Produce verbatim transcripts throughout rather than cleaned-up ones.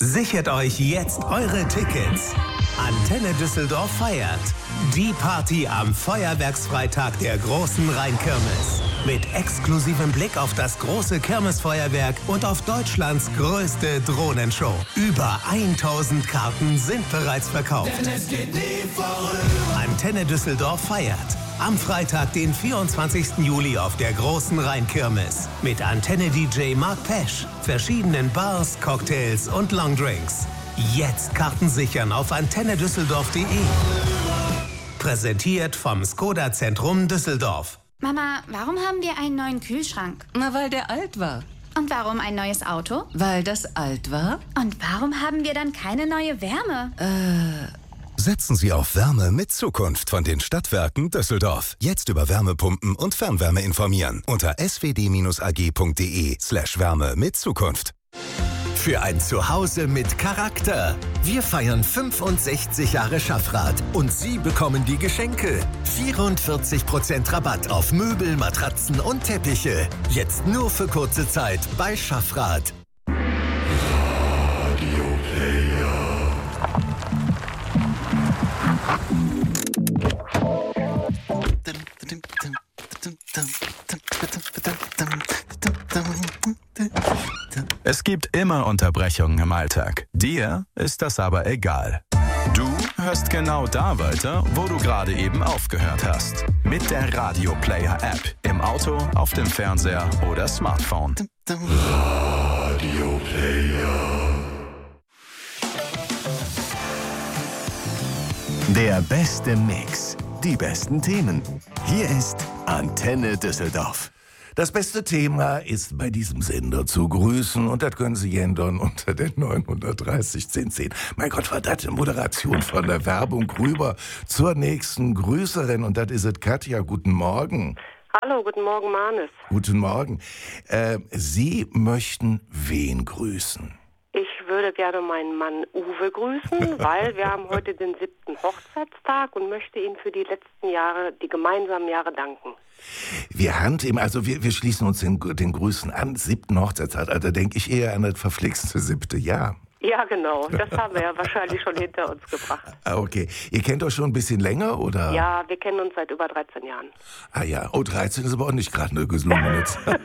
Sichert euch jetzt eure Tickets. Antenne Düsseldorf feiert die Party am Feuerwerksfreitag der großen Rheinkirmes. Mit exklusivem Blick auf das große Kirmesfeuerwerk und auf Deutschlands größte Drohnenshow. Über tausend Karten sind bereits verkauft. Denn es geht nie vorüber. Antenne Düsseldorf feiert am Freitag, den vierundzwanzigsten Juli auf der großen Rheinkirmes. Mit Antenne-D J Mark Pesch, verschiedenen Bars, Cocktails und Longdrinks. Jetzt Karten sichern auf antenne düsseldorf punkt de. Präsentiert vom Skoda Zentrum Düsseldorf. Mama, warum haben wir einen neuen Kühlschrank? Na, weil der alt war. Und warum ein neues Auto? Weil das alt war. Und warum haben wir dann keine neue Wärme? Äh... Setzen Sie auf Wärme mit Zukunft von den Stadtwerken Düsseldorf. Jetzt über Wärmepumpen und Fernwärme informieren unter s w d a g punkt de slash Wärme mit Zukunft. Für ein Zuhause mit Charakter. Wir feiern fünfundsechzig Jahre Schaffrath und Sie bekommen die Geschenke. vierundvierzig Prozent Rabatt auf Möbel, Matratzen und Teppiche. Jetzt nur für kurze Zeit bei Schaffrath. Radio Player. Es gibt immer Unterbrechungen im Alltag. Dir ist das aber egal. Du hörst genau da weiter, wo du gerade eben aufgehört hast. Mit der Radio Player App. Im Auto, auf dem Fernseher oder Smartphone. Radio Player. Der beste Mix. Die besten Themen. Hier ist Antenne Düsseldorf. Das beste Thema ist bei diesem Sender zu grüßen und das können Sie ändern unter den neunhundertdreißig zehn zehn. Mein Gott, war das eine Moderation von der Werbung rüber zur nächsten Grüßerin und das ist es Katja. Guten Morgen. Hallo, guten Morgen, Manes. Guten Morgen. Äh, Sie möchten wen grüßen? Ich würde gerne meinen Mann Uwe grüßen, weil wir haben heute den siebten Hochzeitstag und möchte ihm für die letzten Jahre, die gemeinsamen Jahre danken. Wir handhaben, also wir, wir schließen uns den, den Grüßen an, siebten Hochzeitstag, also da denke ich eher an das verflixte siebte Jahr. Ja, genau, das haben wir ja wahrscheinlich schon hinter uns gebracht. Ah, okay. Ihr kennt euch schon ein bisschen länger, oder? Ja, wir kennen uns seit über dreizehn Jahren. Ah ja, oh, dreizehn ist aber auch nicht gerade eine gelungene Zeit.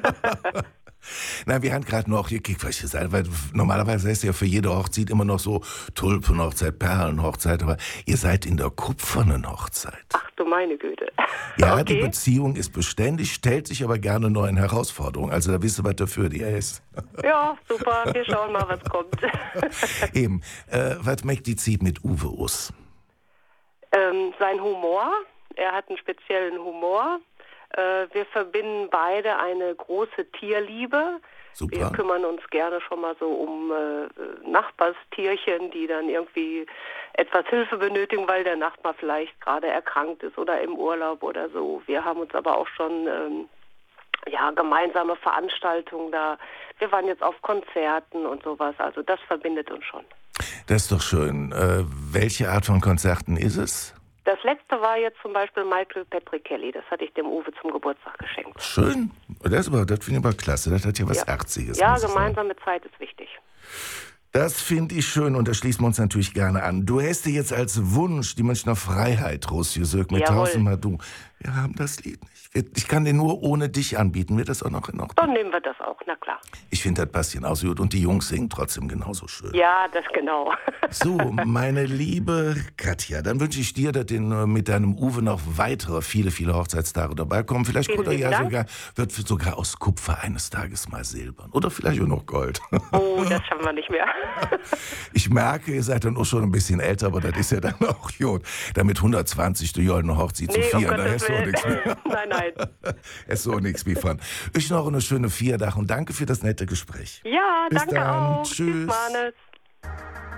Na, wir haben gerade noch hier Kickfläche sein, weil normalerweise ist ja für jede Hochzeit immer noch so Tulpenhochzeit, Perlenhochzeit, aber ihr seid in der kupfernen Hochzeit. Ach du meine Güte. Ja, okay. Die Beziehung ist beständig, stellt sich aber gerne neuen Herausforderungen. Also da wisst ihr, was dafür die ist. Ja, super, wir schauen mal, was kommt. Eben, äh, was möchte die Zeit mit Uwe aus? Ähm, sein Humor, er hat einen speziellen Humor. Wir verbinden beide eine große Tierliebe. Super. Wir kümmern uns gerne schon mal so um äh, Nachbarstierchen, die dann irgendwie etwas Hilfe benötigen, weil der Nachbar vielleicht gerade erkrankt ist oder im Urlaub oder so. Wir haben uns aber auch schon ähm, ja, gemeinsame Veranstaltungen da. Wir waren jetzt auf Konzerten und sowas. Also das verbindet uns schon. Das ist doch schön. Äh, welche Art von Konzerten ist es? Das letzte war jetzt zum Beispiel Michael Patrick Kelly. Das hatte ich dem Uwe zum Geburtstag geschenkt. Schön. Das, aber, das finde ich aber klasse. Das hat ja was ja. Herziges. Ja, gemeinsame Zeit ist wichtig. Das finde ich schön und da schließen wir uns natürlich gerne an. Du hast dir jetzt als Wunsch die Münchner Freiheit rausgesucht mit tausendmal du. Wir haben das Lied nicht. Ich kann den nur ohne dich anbieten. Wird das auch noch in Ordnung? Dann nehmen wir das auch, na klar. Ich finde, das passt genauso gut und die Jungs singen trotzdem genauso schön. Ja, das genau. So, meine liebe Katja, dann wünsche ich dir, dass den, mit deinem Uwe noch weitere, viele, viele Hochzeitstage dabei kommen. Vielleicht Vielen wird er ja Dank. sogar, wird sogar aus Kupfer eines Tages mal silbern. Oder vielleicht auch noch Gold. Oh, das schaffen wir nicht mehr. Ich merke, ihr seid dann auch schon ein bisschen älter, aber das ist ja dann auch gut. Damit hundertzwanzig du Jollen Hochzeit zu Nee, um vieren, da Gottes hast du auch Willen. nichts mehr. Nein, nein. Hast du auch nichts mehr von. Ich noch eine schöne Vierdach und danke für das nette Gespräch. Ja, Bis danke dann. auch. Tschüss. Tschüss, Manes.